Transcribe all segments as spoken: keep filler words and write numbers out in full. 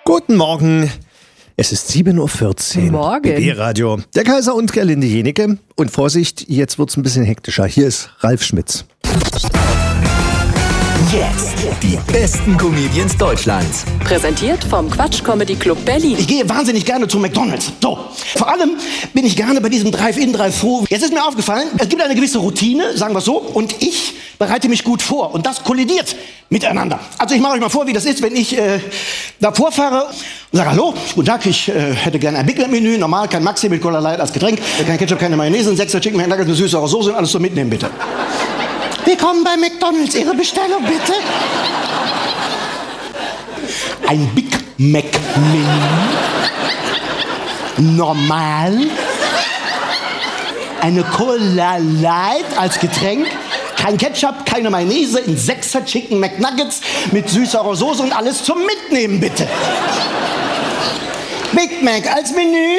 Guten Morgen. Es ist sieben Uhr vierzehn. Morgen. B B-Radio. Der Kaiser und Gerlinde Jenecke. Und Vorsicht, jetzt wird's ein bisschen hektischer. Hier ist Ralf Schmitz. Jetzt die besten Comedians Deutschlands. Präsentiert vom Quatsch Comedy Club Berlin. Ich gehe wahnsinnig gerne zu McDonald's. So. Vor allem bin ich gerne bei diesem Drive-In, Drive-Thru. Jetzt ist mir aufgefallen, es gibt eine gewisse Routine, sagen wir so, und ich bereite mich gut vor. Und das kollidiert miteinander. Also ich mache euch mal vor, wie das ist, wenn ich äh, davor fahre und sage, hallo, guten Tag, ich äh, hätte gerne ein Big Mac-Menü, normal, kein Maxi mit Cola Light als Getränk, kein Ketchup, keine Mayonnaise, ein Sechser Chicken McNuggets, eine süße Soße und alles so mitnehmen, bitte. Willkommen bei McDonald's, Ihre Bestellung bitte. Ein Big Mac-Menü. Normal. Eine Cola Light als Getränk. Kein Ketchup, keine Mayonnaise, ein Sechser Chicken McNuggets mit süßer Soße und alles zum Mitnehmen, bitte. Big Mac als Menü.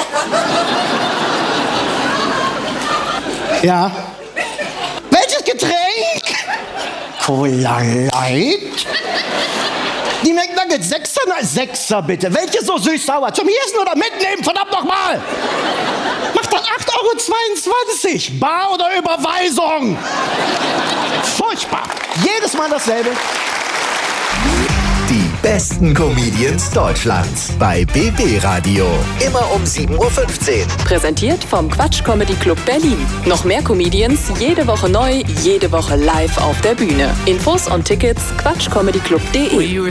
Ja. Welches Getränk? Cola Light? Die McNuggets, Sechser? Na, Sechser bitte. Welches so süß-sauer? Zum Essen oder mitnehmen? Verdammt nochmal! Macht dann acht Euro zweiundzwanzig. Bar oder Überweisung? Furchtbar. Jedes Mal dasselbe. Die besten Comedians Deutschlands bei B B-Radio. Immer um sieben Uhr fünfzehn. Präsentiert vom Quatsch Comedy Club Berlin. Noch mehr Comedians, jede Woche neu, jede Woche live auf der Bühne. Infos und Tickets quatschcomedyclub punkt de.